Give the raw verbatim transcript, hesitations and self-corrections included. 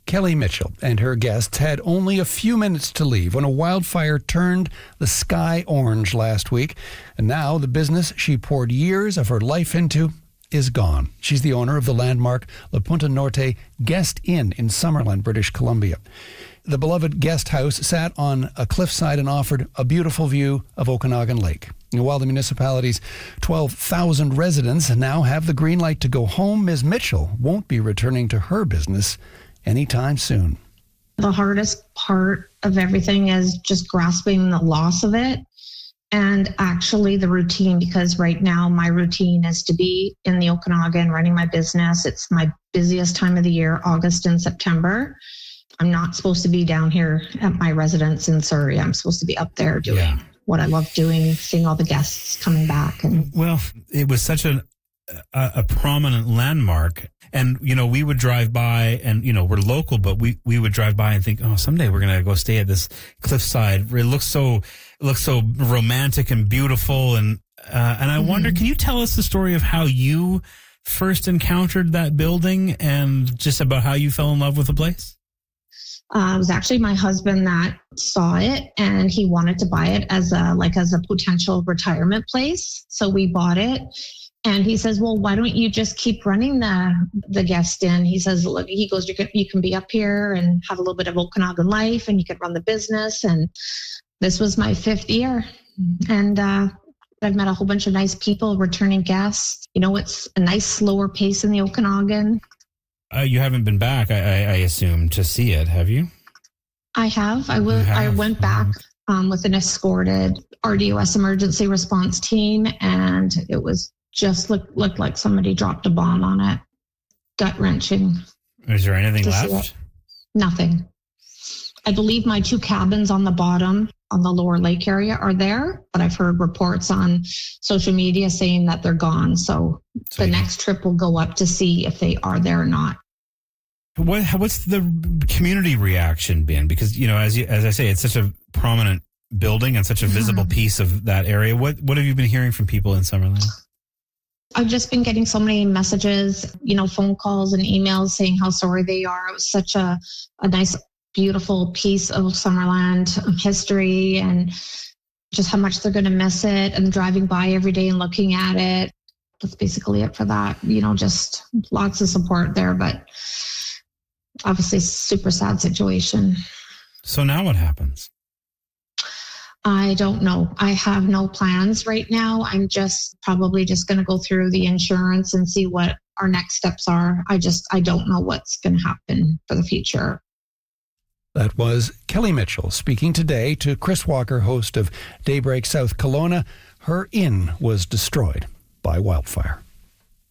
Kelly Mitchell and her guests had only a few minutes to leave when a wildfire turned the sky orange last week. And now the business she poured years of her life into is gone. She's the owner of the landmark La Punta Norte Guest Inn in Summerland, British Columbia. The beloved guest house sat on a cliffside and offered a beautiful view of Okanagan Lake. And while the municipality's twelve thousand residents now have the green light to go home, Miz Mitchell won't be returning to her business anytime soon. The hardest part of everything is just grasping the loss of it and actually the routine, because right now my routine is to be in the Okanagan running my business. It's my busiest time of the year, August and September. I'm not supposed to be down here at my residence in Surrey. I'm supposed to be up there doing yeah. what I love doing, seeing all the guests coming back. And well, it was such a, a, a prominent landmark. And, you know, we would drive by and, you know, we're local, but we, we would drive by and think, oh, someday we're going to go stay at this cliffside. It looks so, it looks so romantic and beautiful. And, uh, and I mm-hmm. wonder, can you tell us the story of how you first encountered that building and just about how you fell in love with the place? Uh, it was actually my husband that saw it, and he wanted to buy it as a, like as a potential retirement place. So we bought it. And he says, well, why don't you just keep running the the guest inn? He says, look, he goes, you can, you can be up here and have a little bit of Okanagan life, and you can run the business. And this was my fifth year. And uh, I've met a whole bunch of nice people, returning guests. You know, it's a nice slower pace in the Okanagan. Uh, you haven't been back, I, I, I assume, to see it, have you? I have. I, will, have. I went back um, with an escorted R D O S emergency response team, and it was just looked looked like somebody dropped a bomb on it. Gut wrenching. Is there anything left? Nothing. I believe my two cabins on the bottom on the lower lake area are there, but I've heard reports on social media saying that they're gone. So, so the next trip will go up to see if they are there or not. What what's the community reaction been? Because, you know, as you, as I say, it's such a prominent building and such a visible mm-hmm. piece of that area. What what have you been hearing from people in Summerland? I've just been getting so many messages, you know, phone calls and emails saying how sorry they are. It was such a, a nice, beautiful piece of Summerland history, and just how much they're going to miss it, and driving by every day and looking at it. That's basically it for that. You know, just lots of support there, but obviously super sad situation. So now what happens? I don't know. I have no plans right now. I'm just probably just going to go through the insurance and see what our next steps are. I just, I don't know what's going to happen for the future. That was Kelly Mitchell speaking today to Chris Walker, host of Daybreak South Kelowna. Her inn was destroyed by wildfire.